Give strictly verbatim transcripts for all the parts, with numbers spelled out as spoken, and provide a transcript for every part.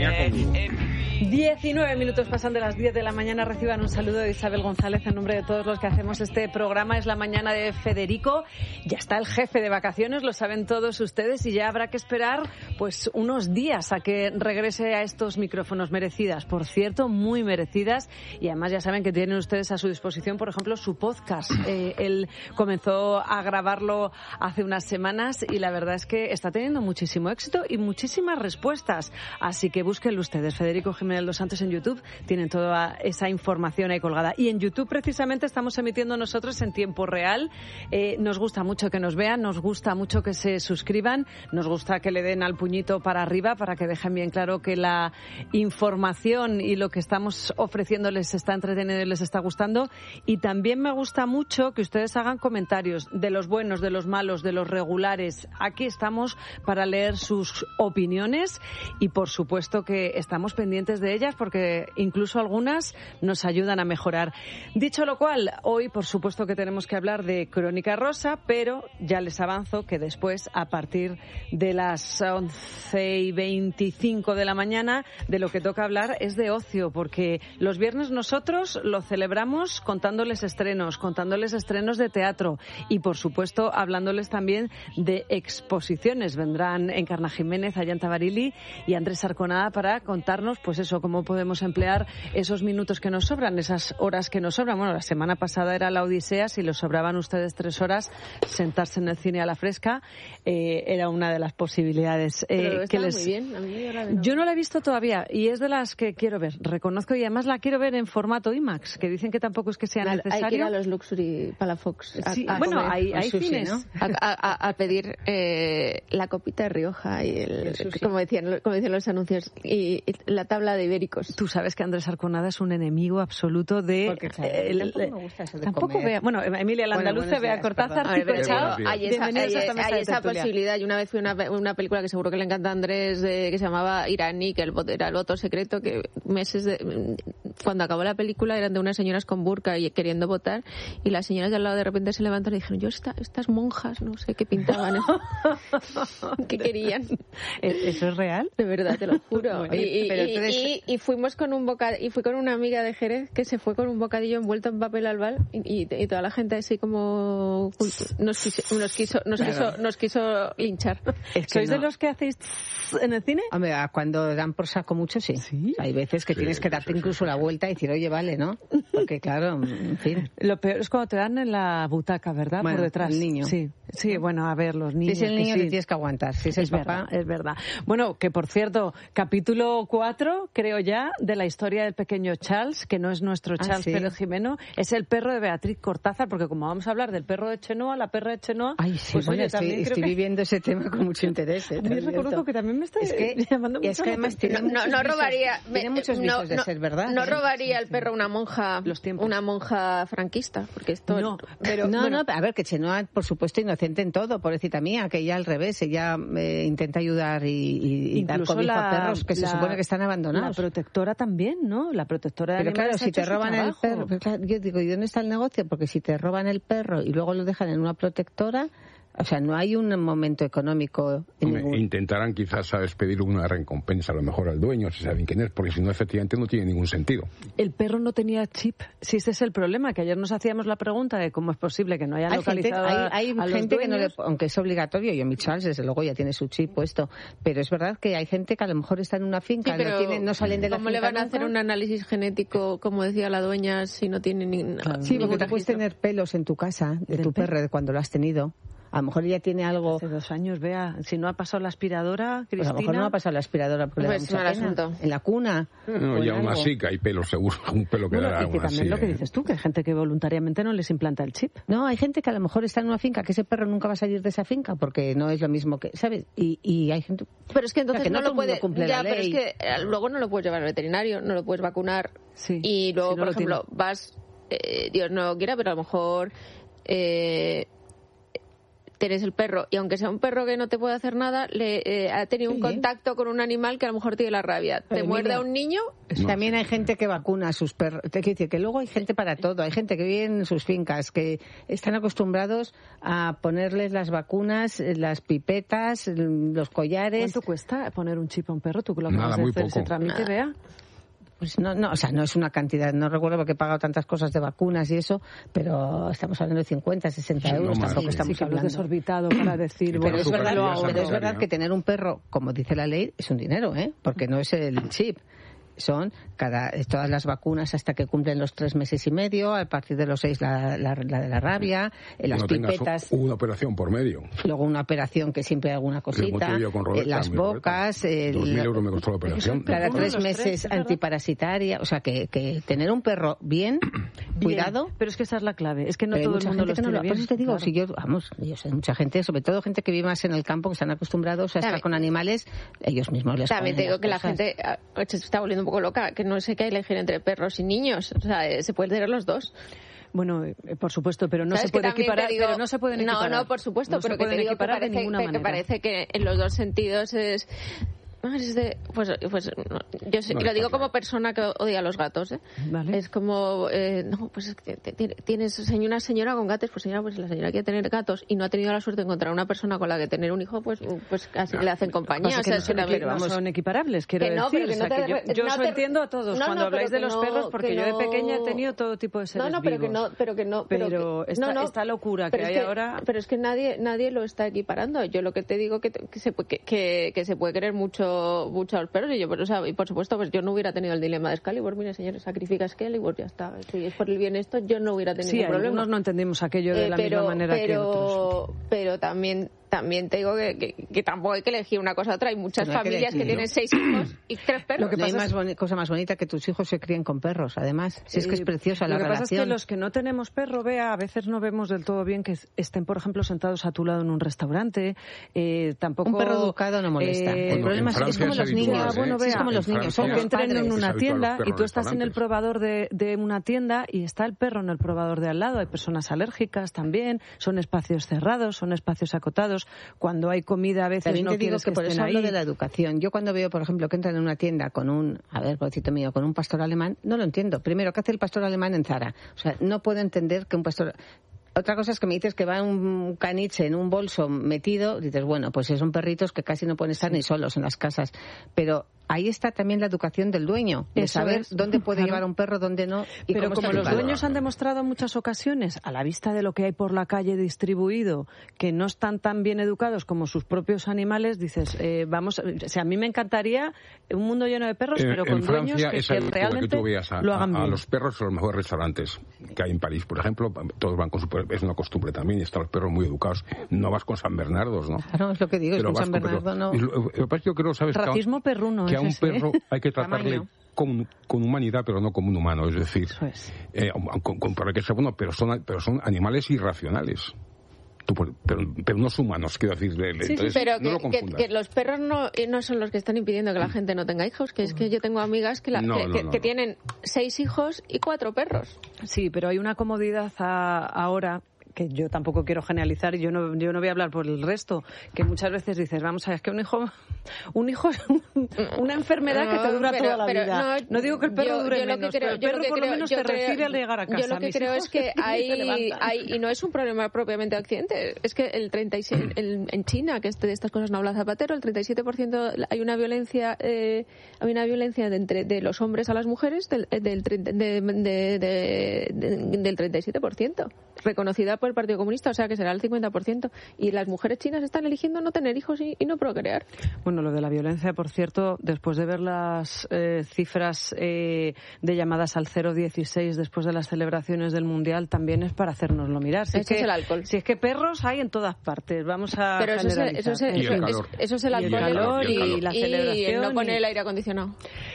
venía conmigo. diecinueve minutos pasan de las diez de la mañana. Reciban un saludo de Isabel González en nombre de todos los que hacemos este programa. Es la mañana de Federico. Ya está el jefe de vacaciones, lo saben todos ustedes, y ya habrá que esperar pues unos días a que regrese a estos micrófonos. Merecidas, por cierto, muy merecidas. Y además ya saben que tienen ustedes a su disposición, por ejemplo, su podcast. Eh, él comenzó a grabarlo hace unas semanas y la verdad es que está teniendo muchísimo éxito y muchísimas respuestas. Así que búsquenlo ustedes, Federico Jiménez Dos Santos, en YouTube. Tienen toda esa información ahí colgada. Y en YouTube precisamente estamos emitiendo nosotros en tiempo real. Eh, nos gusta mucho que nos vean, nos gusta mucho que se suscriban, nos gusta que le den al puñito para arriba para que dejen bien claro que la información y lo que estamos ofreciendo les está entreteniendo y les está gustando. Y también me gusta mucho que ustedes hagan comentarios de los buenos, de los malos, de los regulares. Aquí estamos para leer sus opiniones y por supuesto que estamos pendientes de ellas porque incluso algunas nos ayudan a mejorar. Dicho lo cual, hoy por supuesto que tenemos que hablar de Crónica Rosa, pero ya les avanzo que después, a partir de las once y veinticinco de la mañana, de lo que toca hablar es de ocio, porque los viernes nosotros lo celebramos contándoles estrenos, contándoles estrenos de teatro y por supuesto hablándoles también de exposiciones. Vendrán Encarna Jiménez, Ayanta Barili y Andrés Arconada para contarnos pues eso, cómo podemos emplear esos minutos que nos sobran, esas horas que nos sobran. Bueno, la semana pasada era la Odisea, si les sobraban ustedes tres horas, sentarse en el cine a la fresca eh, era una de las posibilidades. Eh, Pero que estaba les... muy bien. A mí yo, la yo no la he visto todavía y es de las que quiero ver, reconozco, y además la quiero ver en formato IMAX, que dicen que tampoco es que sea Hay necesario. Hay que ir a los Luxury Palafox. A, sí, a bueno, comer, hay, hay sushi, cines. ¿no? A, a, a pedir eh, la copita de Rioja y el, el como decían, como decían los anuncios, y, y la tabla de ibéricos. Tú sabes que Andrés Arconada es un enemigo absoluto de... Porque, claro, el, el, tampoco me gusta eso de tampoco comer. Vea, bueno, Emilia la Andaluce, bueno, Bea Cortázar, A ver, Pico Chao, hay esa, hay, bienvenidos a esta mesa hay de esa tertulia. posibilidad. Yo una vez fui a una, una película que seguro que le encanta a Andrés, de, que se llamaba Iraní, que el voto, era el voto secreto, que meses de... Cuando acabó la película eran de unas señoras con burka y queriendo votar, y las señoras de al lado de repente se levantaron y dijeron, yo esta, estas monjas, no sé qué pintaban, ¿eh? ¿Qué querían? ¿Eso es real? De verdad, te lo juro. Bueno, y, y, pero y, entonces... y, y fuimos con un boca, y fui con una amiga de Jerez que se fue con un bocadillo envuelto en papel albal y, y, y toda la gente así como nos quiso, nos quiso, nos Claro. quiso, nos quiso linchar. Es que ¿Sois no. de los que hacéis en el cine? Hombre, cuando dan por saco mucho, sí. ¿Sí? Hay veces que Sí, tienes que darte sí, incluso sí. la vuelta y decir, oye, vale, ¿no? Porque claro, en fin. Lo peor es cuando te dan en la butaca, ¿verdad? Bueno, por detrás. el niño. Sí, sí, bueno, a ver, los niños. Si es el que niño, sí. te tienes que aguantar. Si es el Es papá... verdad, es verdad. Bueno, que por cierto, capítulo cuatro, creo ya, de la historia del pequeño Charles, que no es nuestro Ah, Charles ¿sí? Pérez Jimeno, es el perro de Beatriz Cortázar, porque como vamos a hablar del perro de Chenoa, la perra de Chenoa, Ay, sí, pues bueno, oye, estoy, también creo estoy que... viviendo ese tema con mucho interés. ¿eh? A mí reconozco que también me está Es que- llamando mucho es que la además atención. tiene No, muchos no visos- robaría, tiene muchos visos no, de no, ser verdad. No ¿eh? robaría el perro una monja, Los tiempos. una monja franquista, porque esto No, pero no, bueno, no, a ver, que Chenoa, por supuesto, inocente en todo, pobrecita mía, que ella al revés, ella eh, intenta ayudar y, y, y dar incluso cobijo la, a perros que se la- supone que están la abandonados. protectora también, ¿no? La protectora de Pero claro, animales ha si hecho te su roban el trabajo. perro, pero claro, yo digo, ¿y dónde está el negocio? Porque si te roban el perro y luego lo dejan en una protectora, o sea, no hay un momento económico en Hombre, ningún... intentarán quizás, ¿sabes?, pedir una recompensa a lo mejor al dueño, si saben quién es, porque si no, efectivamente no tiene ningún sentido. El perro no tenía chip. Si ese es el problema, que ayer nos hacíamos la pregunta de cómo es posible que no hayan Hay gente, localizado hay, a- hay a los gente que no le, dueños. aunque es obligatorio, yo mi Charles desde luego ya tiene su chip puesto, pero es verdad que hay gente que a lo mejor está en una finca, Sí, pero no, tienen, no salen de la ¿cómo finca le van a nunca? hacer un análisis genético, como decía la dueña, si no tiene ni, Claro. Sí, ningún porque tú puedes registro? tener pelos en tu casa de ¿Del tu perro? perro de cuando lo has tenido. A lo mejor ella tiene algo... Hace dos años, vea, si no ha pasado la aspiradora, Pues a Cristina... lo mejor no ha pasado la aspiradora porque Pues le da mal mucha pena. asunto. En la cuna. No, o y en aún algo. así que hay pelo seguro, un pelo que Bueno, dará y que aún también así, lo que ¿eh? dices tú, que hay gente que voluntariamente no les implanta el chip. No, hay gente que a lo mejor está en una finca, que ese perro nunca va a salir de esa finca porque no es lo mismo que, ¿sabes? Y, y hay gente... Pero es que entonces O sea, que no, no todo lo el mundo puede, cumple ya, la pero es ley. que eh, luego no lo puedes llevar al veterinario, no lo puedes vacunar Sí, y luego, si no por lo ejemplo, tiene. vas, eh, Dios no quiera, pero a lo mejor eh, tienes el perro, y aunque sea un perro que no te puede hacer nada, le eh, ha tenido sí. un contacto con un animal que a lo mejor tiene la rabia. Pero te muerde a un niño. No. También hay gente que vacuna a sus perros. Te quiero decir que luego hay gente para todo. Hay gente que vive en sus fincas, que están acostumbrados a ponerles las vacunas, las pipetas, los collares. ¿Cuánto cuesta poner un chip a un perro? ¿Tú que lo Nada, acabas de muy hacer poco. ese trámite, Bea? Pues no, no, o sea, no es una cantidad, no recuerdo porque he pagado tantas cosas de vacunas y eso, pero estamos hablando de cincuenta, sesenta Sí, euros, no tampoco más, estamos sí, que hablando. es desorbitado para decir, Pero, bueno, es verdad, lo hago, pero es ¿no? verdad que tener un perro, como dice la ley, es un dinero, ¿eh? Porque no es el chip. Son cada todas las vacunas hasta que cumplen los tres meses y medio, a partir de los seis la, la, la de la rabia, eh, las no pipetas, un, una operación por medio. Luego una operación que siempre hay alguna cosita, Roberta, eh, las bocas, eh, dos mil euros me costó la operación. cada Uno, tres los meses tres, antiparasitaria, o sea que, que tener un perro bien, Bien, cuidado. pero es que esa es la clave, es que no Pero todo hay el mucha mundo gente lo que no tiene lo, por bien. eso te digo, Claro. si yo, vamos, yo sé mucha gente, sobre todo gente que vive más en el campo, que están acostumbrados a estar También- con animales, ellos mismos les También te ponen digo las que la cosas. gente ah, se está volviendo un poco loca, que no sé qué elegir entre perros y niños. O sea, eh, se pueden tener los dos. Bueno, eh, por supuesto, pero no ¿Sabes se que puede también equiparar, te digo- pero no se pueden equiparar. No, no, por supuesto, No pero se que te pueden digo que equiparar de parece, ninguna que manera. parece que en los dos sentidos es... es de- pues, pues no, yo sé- No, lo está digo claro. como persona que odia a los gatos, ¿eh? Vale. Es como, eh, no, pues es que te- te- tienes una señora con gatos, pues señora, pues si la señora quiere tener gatos y no ha tenido la suerte de encontrar una persona con la que tener un hijo, pues pues casi le hacen compañía. Pasa O que sea, no es que son, también- equi- no son equiparables, quiero Que no, decir. pero que O sea, no te que yo re- yo no os te- entiendo a todos No, cuando no, habláis pero de que los no- perros, porque que yo de no- pequeña he tenido todo tipo de seres No, no, pero que vivos. no, pero que no, pero, Pero que- esta- no, no. esta locura que Pero hay es ahora- Pero es que nadie nadie lo está equiparando. Yo lo que te digo que, que se puede- que, que, que se puede querer mucho mucho a los perros y yo, o sea, y por supuesto, pues yo no hubiera tenido el dilema de Excalibur. Mire, señores, sacrifica a Excalibur, ya está. Si es por el bien esto, yo no hubiera tenido Sí, ningún problema. algunos no entendemos aquello de Eh, la pero, misma manera pero, que otros. Pero también también te digo que, que, que tampoco hay que elegir una cosa u otra. Hay muchas No hay que familias que, elegir, tienen ¿no? seis hijos y tres perros. Lo que no hay pasa más es- boni- cosa más bonita que tus hijos se críen con perros, además. Si es que es Eh, preciosa la Lo que pasa relación. es que los que no tenemos perro, Bea, a veces no vemos del todo bien que estén, por ejemplo, sentados a tu lado en un restaurante. Eh, tampoco, Un perro educado no molesta. eh, El Bueno, problema en es, es Francia como es los habitual, niños. ¿eh? bueno, es vea, como los en niños. Son Francia que los entren padres. en una Es habitual tienda los perros y tú en estás en el restaurantes. probador de, de una tienda y está el perro en el probador de al lado. Hay personas alérgicas también, son espacios cerrados, son espacios acotados. Cuando hay comida a veces También no te digo quieres que que por estén eso hablo ahí. de la educación. Yo cuando veo, por ejemplo, que entran en una tienda con un, a ver, pobrecito mío, con un pastor alemán, no lo entiendo. Primero, ¿qué hace el pastor alemán en Zara? O sea, no puedo entender que un pastor... Otra cosa es que me dices que va un caniche en un bolso metido, dices, bueno, pues son perritos que casi no pueden estar ni solos en las casas. Pero ahí está también la educación del dueño, de Eso saber es, dónde puede claro. llevar un perro, dónde no. Y Pero cómo como está los educado. dueños han demostrado en muchas ocasiones, a la vista de lo que hay por la calle distribuido, que no están tan bien educados como sus propios animales, dices, eh, vamos, o sea, a mí me encantaría un mundo lleno de perros, Eh, pero con en dueños Francia que, es que habitual realmente que tú veas a, lo a- hagan a bien. los perros en los mejores restaurantes que hay en París, por ejemplo. Todos van con su perro, es una costumbre también, y están los perros muy educados. No vas con San Bernardos, ¿no? Claro, es lo que digo, es Pero que un vas San con perro. Bernardo no... Y lo- lo que pasa es que yo creo, ¿sabes? que a- Racismo perruno que a un es ese, perro ¿eh? hay que tratarle Tamaño. con, con humanidad, pero no como un humano. Es decir, Eso es. eh, con, con- para que sea bueno, pero son, pero son animales irracionales. Tú, por- pero, pero no son humanos, quiero decir. le- le- Sí, sí, entonces, pero no lo que, que, confundas. que los perros no, eh, no son los que están impidiendo que la gente no tenga hijos, que es que yo tengo amigas que, la- No, que, no, que- no, que no. tienen seis hijos y cuatro perros. Sí, pero hay una comodidad a- ahora que yo tampoco quiero generalizar y yo no, yo no voy a hablar por el resto, que muchas veces dices, vamos a ver, es que un hijo un hijo es una enfermedad que te dura Pero- toda la pero vida. No, digo que el perro yo- dure yo lo que menos, creo- pero el yo lo perro que por lo creo- menos yo te creo- recibe al llegar a casa. Yo lo que Mis creo hijos es que se hay, levantan. hay, y no es un problema propiamente de Occidente, es que el treinta y seis, el- en China, que este- de estas cosas no habla Zapatero, el treinta y siete por ciento hay una violencia, eh, hay una violencia de, entre, de los hombres a las mujeres del, del, treinta de- de- de- de- del treinta y siete por ciento, reconocida por el Partido Comunista, o sea que será el cincuenta por ciento. Y las mujeres chinas están eligiendo no tener hijos y, y no procrear. Bueno, lo de la violencia, por cierto, después de ver las eh, cifras eh, de llamadas al cero dieciséis después de las celebraciones del Mundial, también es para hacérnoslo mirar. Si Eso es, que, es el alcohol. Si es que perros hay en todas partes, vamos a Pero eso es, el- generalizar. eso, es, Y el eso, calor. es, eso es el Y el alcohol calor y el calor. y la y el celebración no poner y- el aire acondicionado.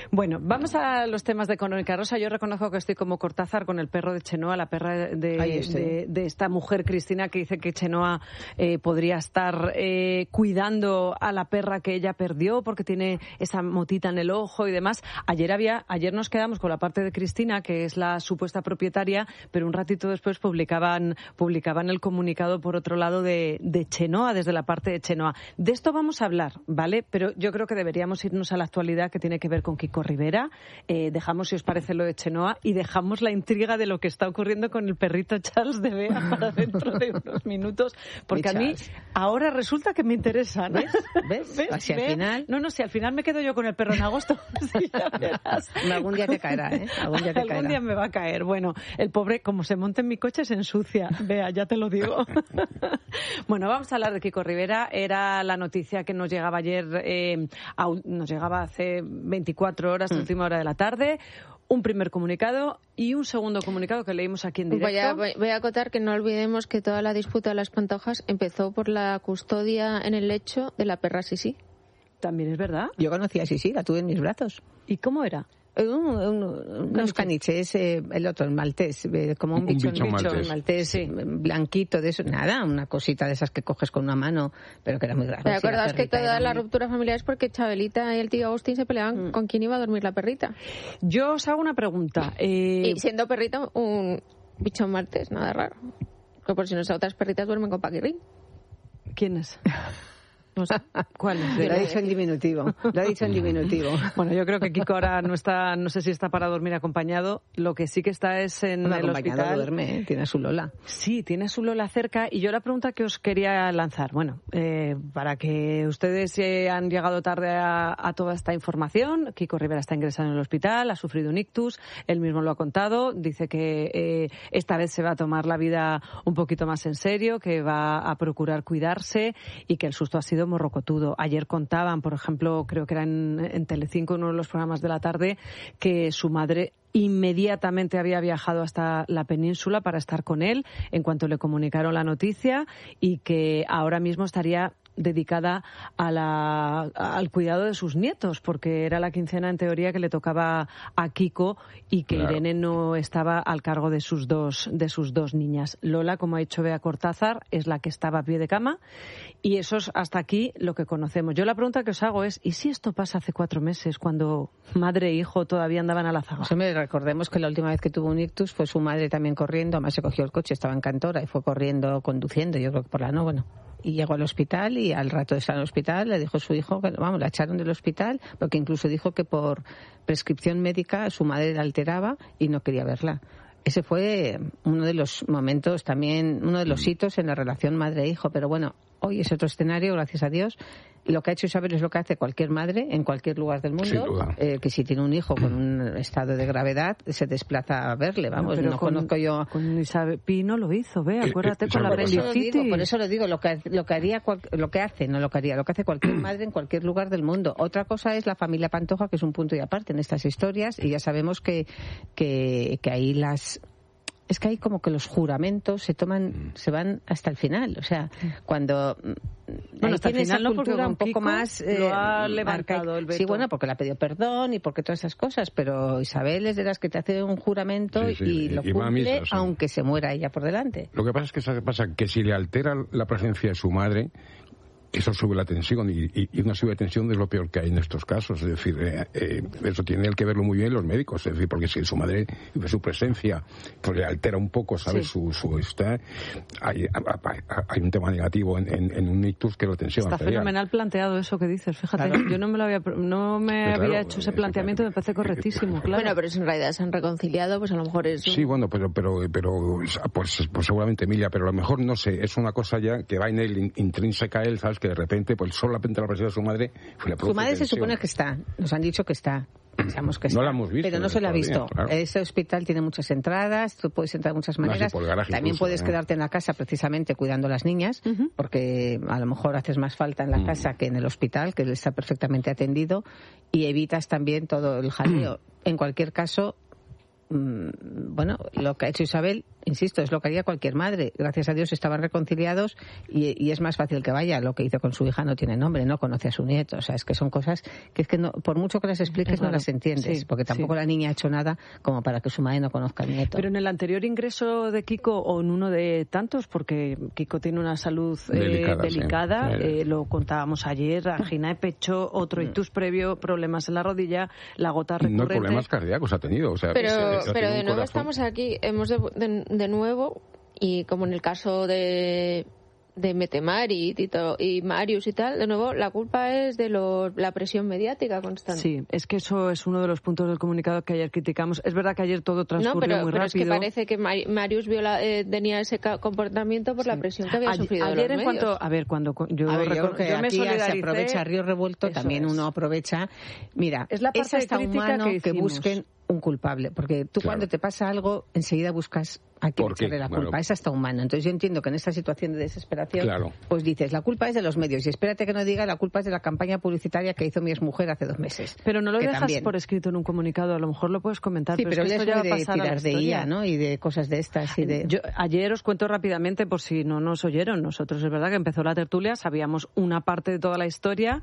Bueno, vamos a los temas de Económica Rosa. Yo reconozco que estoy como Cortázar con el perro de Chenoa, la perra de, de, de esta mujer, Cristina, que dice que Chenoa eh, podría estar eh, cuidando a la perra que ella perdió porque tiene esa motita en el ojo y demás. Ayer había, ayer nos quedamos con la parte de Cristina, que es la supuesta propietaria, pero un ratito después publicaban, publicaban el comunicado por otro lado de, de Chenoa, desde la parte de Chenoa. De esto vamos a hablar, ¿vale? Pero yo creo que deberíamos irnos a la actualidad, que tiene que ver con Kiko Rivera. Eh, dejamos, si os parece, lo de Chenoa y dejamos la intriga de lo que está ocurriendo con el perrito Charles de Bea para dentro de unos minutos, porque a mí ahora resulta que me interesa, ¿no? ¿Ves? ¿Ves? ¿Ves? Así al ¿Ves? final... No, no, si al final me quedo yo con el perro en agosto. Sí, ya verás. Algún día te caerá, ¿eh? Algún día te Algún caerá. día me va a caer. Bueno, el pobre, como se monte en mi coche, se ensucia. Vea, ya te lo digo. Bueno, vamos a hablar de Kiko Rivera. Era la noticia que nos llegaba ayer, eh, a, nos llegaba hace veinticuatro horas, mm. última hora de la tarde. Un primer comunicado y un segundo comunicado que leímos aquí en directo. Voy a, voy, voy a acotar que no olvidemos que toda la disputa de las Pantojas empezó por la custodia en el lecho de la perra Sisi. También es verdad. Yo conocí a Sisi, la tuve en mis brazos. ¿Y cómo era? Un, un, unos caniches, eh, el otro, el maltés, eh, como un, un bicho, bicho, bicho maltés, maltés sí. blanquito, de eso, nada, una cosita de esas que coges con una mano, pero que era muy grave. ¿Te acuerdas que toda la muy... ruptura familiar es porque Chabelita y el tío Agustín se peleaban mm. con quién iba a dormir la perrita? Yo os hago una pregunta. Eh... Y siendo perrita, un bicho maltés, nada raro. Que por si no sé, otras perritas duermen con Paquirrín. ¿Quién es? No sé. ¿Cuál es? Lo ha dicho en diminutivo. Lo ha dicho en diminutivo. Bueno, yo creo que Kiko ahora no está, no sé si está para dormir acompañado. Lo que sí que está es en bueno, el hospital. Duerme, ¿eh? Tiene a su Lola. Sí, tiene a su Lola cerca. Y yo la pregunta que os quería lanzar, bueno, eh, para que ustedes eh, han llegado tarde a, a toda esta información, Kiko Rivera está ingresado en el hospital, ha sufrido un ictus, él mismo lo ha contado, dice que eh, esta vez se va a tomar la vida un poquito más en serio, que va a procurar cuidarse y que el susto ha sido morrocotudo. Ayer contaban, por ejemplo, creo que era en, en Telecinco, en uno de los programas de la tarde, que su madre inmediatamente había viajado hasta la península para estar con él en cuanto le comunicaron la noticia y que ahora mismo estaría dedicada a la, al cuidado de sus nietos, porque era la quincena en teoría que le tocaba a Kiko y que claro. Irene no estaba al cargo de sus dos de sus dos niñas. Lola, como ha dicho Bea Cortázar, es la que estaba a pie de cama y eso es hasta aquí lo que conocemos. Yo la pregunta que os hago es, ¿y si esto pasa hace cuatro meses cuando madre e hijo todavía andaban a la zaga? Pues, hombre, recordemos que la última vez que tuvo un ictus fue su madre también corriendo, además se cogió el coche, estaba en Cantora y fue corriendo, conduciendo, yo creo que por la no, bueno. Y llegó al hospital y al rato de estar en el hospital le dijo a su hijo que, vamos, la echaron del hospital porque incluso dijo que por prescripción médica su madre la alteraba y no quería verla. Ese fue uno de los momentos también, uno de los hitos en la relación madre-hijo, pero bueno, hoy es otro escenario, gracias a Dios. Lo que ha hecho Isabel es lo que hace cualquier madre en cualquier lugar del mundo, eh, que si tiene un hijo con un estado de gravedad se desplaza a verle, vamos, no, no con, conozco yo... Con Isabel Pino lo hizo, ve, acuérdate eh, eh, con la apendicitis. Por eso lo digo, lo que, lo que haría, lo que hace, no lo que haría, lo que hace cualquier madre en cualquier lugar del mundo. Otra cosa es la familia Pantoja, que es un punto y aparte en estas historias, y ya sabemos que, que, que ahí las... Es que hay como que los juramentos se toman, se van hasta el final. O sea, cuando bueno, hasta el final no, cultura un poco Kiko más eh, lo ha levantado el veto. Sí, bueno, porque le ha pedido perdón y porque todas esas cosas, pero Isabel es de las que te hace un juramento sí, sí, y, y lo y cumple, misa, sí. Aunque se muera ella por delante. Lo que pasa es que ¿sabes qué pasa? Que si le altera la presencia de su madre, eso sube la tensión y, y, y una subida de tensión es lo peor que hay en estos casos. Es decir, eh, eh, eso tienen que verlo muy bien los médicos. Es decir, porque si su madre, su presencia, pues le altera un poco, ¿sabes? Sí. Su, su está, hay, hay un tema negativo en, en, en un ictus que lo tensión Está arterial. Fenomenal planteado eso que dices. Fíjate, claro. Yo no me lo había, no me había claro, hecho ese planteamiento y me parece correctísimo. Claro. Bueno, pero en realidad se han reconciliado, pues a lo mejor es... Sí, bueno, pero, pero, pero pues, pues seguramente Emilia, pero a lo mejor, no sé, es una cosa ya que va en él, intrínseca a él, ¿sabes? Que de repente, pues solamente la presencia de su madre fue la Su madre se supone que está, nos han dicho que está. Pensamos que está, no la hemos visto, pero no se la ha visto. Claro. Ese hospital tiene muchas entradas, tú puedes entrar de muchas maneras. No, También incluso, puedes ¿no? quedarte en la casa precisamente cuidando a las niñas, uh-huh. porque a lo mejor haces más falta en la uh-huh. casa que en el hospital, que está perfectamente atendido, y evitas también todo el jaleo. En cualquier caso, mmm, bueno, lo que ha hecho Isabel, insisto, es lo que haría cualquier madre. Gracias a Dios estaban reconciliados y, y es más fácil que vaya. Lo que hizo con su hija no tiene nombre, no conoce a su nieto. O sea, es que son cosas que es que no, por mucho que las expliques claro, no las entiendes, sí, porque tampoco sí. la niña ha hecho nada como para que su madre no conozca al nieto. Pero en el anterior ingreso de Kiko, o en uno de tantos, porque Kiko tiene una salud eh, delicada, delicada sí. eh, lo contábamos ayer, angina de pecho, otro ictus previo, problemas en la rodilla, la gota recurrente. No, problemas cardíacos ha tenido. O sea, pero se, pero de nuevo corazón. Estamos aquí, hemos de, de, de nuevo, y como en el caso de... de Metemari y, Tito, y Marius y tal, de nuevo, la culpa es de lo, la presión mediática constante. Sí, es que eso es uno de los puntos del comunicado que ayer criticamos. Es verdad que ayer todo transcurrió no, pero, muy pero rápido. Es que parece que Marius viola, eh, tenía ese comportamiento por sí. la presión que había ayer, sufrido ayer de los en medios. cuanto, a ver, cuando yo, a ver, yo, record, que yo me aquí solidaricé, se aprovecha Río Revuelto, también es. uno aprovecha. Mira, es, la parte es hasta humano que, que busquen un culpable, porque tú claro. cuando te pasa algo, enseguida buscas a quién echarle la culpa. Claro. Es hasta humano. Entonces yo entiendo que en esta situación de desesperación, claro. pues dices, la culpa es de los medios. Y espérate que no diga, la culpa es de la campaña publicitaria que hizo mi exmujer hace dos meses. Pero no lo dejas también. por escrito en un comunicado, a lo mejor lo puedes comentar. Sí, pero, pero es que esto esto ya de va a pasar tirar a la de I A, ¿no? Y de cosas de estas. Y de... Yo, ayer os cuento rápidamente, por si no nos oyeron, nosotros es verdad que empezó la tertulia, sabíamos una parte de toda la historia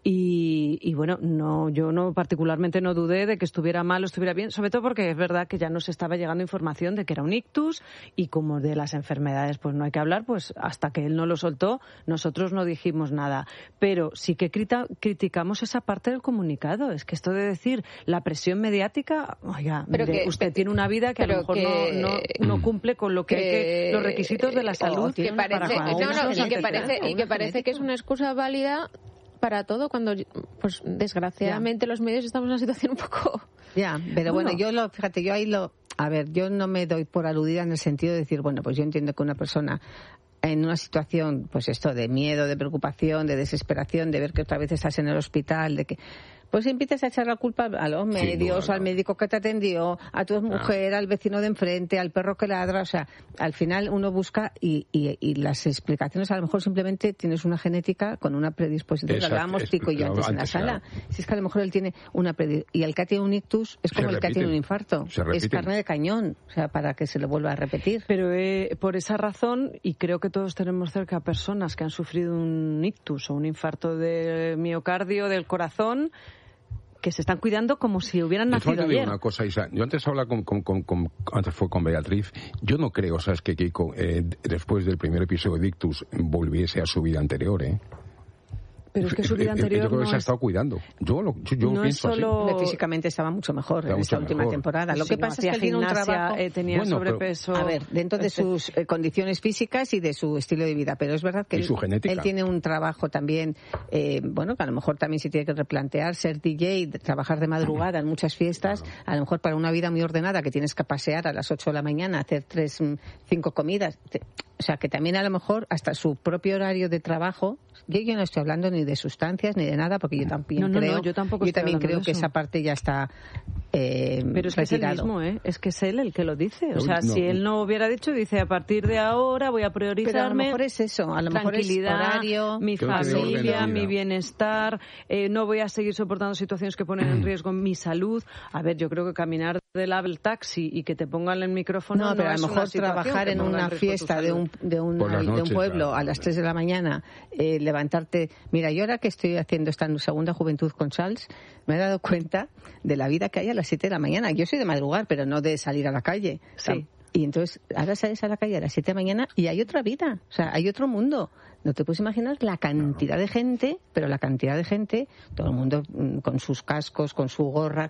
y, y bueno, no, yo no particularmente no dudé de que estuviera mal o estuviera bien, sobre todo porque es verdad que ya nos estaba llegando información de que era un ictus y como de las enfermedades pues no hay que hablar, pues hasta que él no lo soltó nosotros no dijimos nada, pero sí que crita, criticamos esa parte del comunicado. Es que esto de decir la presión mediática, oiga, pero mire, que, usted tiene una vida que a lo mejor que, no, no, no cumple con lo que, que, que los requisitos de la salud que parece, para no, no, y que parece, y que parece que es una excusa válida para todo, cuando pues desgraciadamente ya. los medios estamos en una situación un poco... Ya, pero bueno, bueno yo lo, fíjate, yo ahí lo... A ver, yo no me doy por aludida en el sentido de decir, bueno, pues yo entiendo que una persona en una situación, pues esto, de miedo, de preocupación, de desesperación, de ver que otra vez estás en el hospital, de que... Pues empiezas a echar la culpa a los medios, al médico que te atendió, a tu mujer, al vecino de enfrente, al perro que ladra. O sea, al final uno busca y, y, y las explicaciones, a lo mejor simplemente tienes una genética con una predisposición. Lo hablábamos Pico y yo antes, antes en la sala. Claro. Si es que a lo mejor él tiene una predisposición. Y el que tiene un ictus es como se el repiten. que tiene un infarto. Es carne de cañón, o sea, para que se le vuelva a repetir. Pero eh, por esa razón, y creo que todos tenemos cerca personas que han sufrido un ictus o un infarto de miocardio, del corazón, que se están cuidando como si hubieran nacido ayer. Yo te digo una cosa, Isa. Yo antes hablaba con, con, con, con, antes fue con Beatriz. Yo no creo, sabes, que Kiko, eh, después del primer episodio de ictus, volviese a su vida anterior, ¿eh? Pero es que su vida anterior yo creo que no se ha es... estado cuidando. Yo lo yo, yo no pienso solo... así. Físicamente estaba mucho mejor estaba en esta última mejor. temporada. Lo sí, que no, pasa es que él tiene un trabajo... Eh, tenía bueno, sobrepeso... Pero, a ver, dentro de sus eh, condiciones físicas y de su estilo de vida. Pero es verdad que y él, su genética. él tiene un trabajo también, eh, bueno, que a lo mejor también se tiene que replantear ser D J, trabajar de madrugada en muchas fiestas, claro. A lo mejor para una vida muy ordenada que tienes que pasear a las ocho de la mañana, hacer tres, cinco comidas... O sea, que también a lo mejor hasta su propio horario de trabajo, yo, yo no estoy hablando ni de sustancias ni de nada, porque yo también no, no, creo, no, yo, tampoco yo también creo que eso. esa parte ya está eh, Pero es retirado. que es el mismo, ¿eh? Es que es él el que lo dice. O sea, no, si él no hubiera dicho, dice, a partir de ahora voy a priorizarme... Pero a lo mejor es eso, a lo mejor tranquilidad, es horario... mi familia, mi bienestar, eh, no voy a seguir soportando situaciones que ponen en riesgo mi salud. A ver, yo creo que caminar del el taxi y que te pongan el micrófono... No, no pero es a lo mejor trabajar en una fiesta de un, de un noches, de un pueblo claro. a las tres de la mañana, eh, levantarte... Mira, yo ahora que estoy haciendo esta segunda juventud con Charles, me he dado cuenta de la vida que hay a las siete de la mañana. Yo soy de madrugar, pero no de salir a la calle. Sí. Y entonces, ahora sales a la calle a las siete de la mañana y hay otra vida. O sea, hay otro mundo. No te puedes imaginar la cantidad de gente, pero la cantidad de gente, todo el mundo con sus cascos, con su gorra,